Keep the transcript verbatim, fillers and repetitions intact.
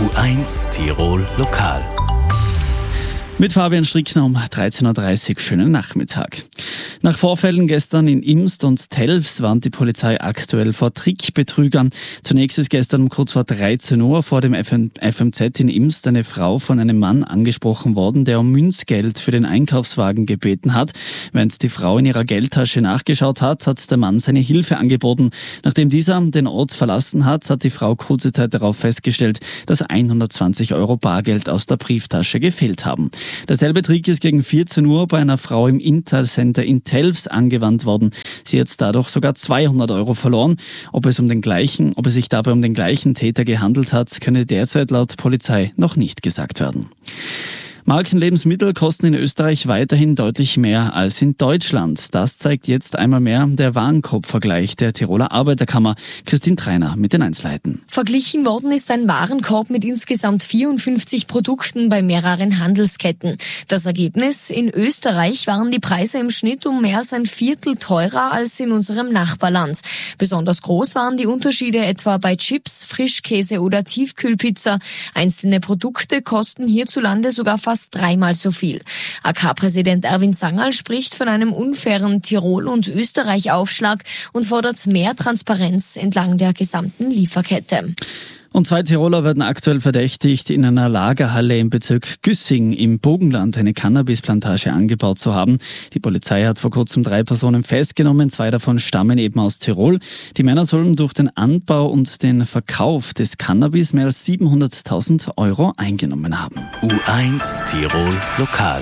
U eins Tirol Lokal. Mit Fabian Strickner um dreizehn Uhr dreißig. Schönen Nachmittag. Nach Vorfällen gestern in Imst und Telfs warnt die Polizei aktuell vor Trickbetrügern. Zunächst ist gestern um kurz vor dreizehn Uhr vor dem F M Z in Imst eine Frau von einem Mann angesprochen worden, der um Münzgeld für den Einkaufswagen gebeten hat. Während die Frau in ihrer Geldtasche nachgeschaut hat, hat der Mann seine Hilfe angeboten. Nachdem dieser den Ort verlassen hat, hat die Frau kurze Zeit darauf festgestellt, dass hundertzwanzig Euro Bargeld aus der Brieftasche gefehlt haben. Derselbe Trick ist gegen vierzehn Uhr bei einer Frau im Intal Center in Telfs angewandt worden. Sie hat dadurch sogar zweihundert Euro verloren. Ob es um den gleichen, ob es sich dabei um den gleichen Täter gehandelt hat, könne derzeit laut Polizei noch nicht gesagt werden. Markenlebensmittel kosten in Österreich weiterhin deutlich mehr als in Deutschland. Das zeigt jetzt einmal mehr der Warenkorbvergleich der Tiroler Arbeiterkammer. Christine Treiner mit den Einzelheiten. Verglichen worden ist ein Warenkorb mit insgesamt vierundfünfzig Produkten bei mehreren Handelsketten. Das Ergebnis: In Österreich waren die Preise im Schnitt um mehr als ein Viertel teurer als in unserem Nachbarland. Besonders groß waren die Unterschiede etwa bei Chips, Frischkäse oder Tiefkühlpizza. Einzelne Produkte kosten hierzulande sogar fast dreimal so viel. A K-Präsident Erwin Zangerl spricht von einem unfairen Tirol- und Österreich-Aufschlag und fordert mehr Transparenz entlang der gesamten Lieferkette. Und zwei Tiroler werden aktuell verdächtigt, in einer Lagerhalle im Bezirk Güssing im Burgenland eine Cannabisplantage angebaut zu haben. Die Polizei hat vor kurzem drei Personen festgenommen, zwei davon stammen eben aus Tirol. Die Männer sollen durch den Anbau und den Verkauf des Cannabis mehr als siebenhunderttausend Euro eingenommen haben. U eins Tirol Lokal.